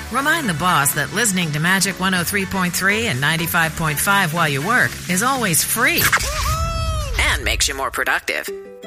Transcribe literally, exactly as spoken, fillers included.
Remind the boss that listening to Magic one oh three point three and ninety-five point five while you work is always free and makes you more productive.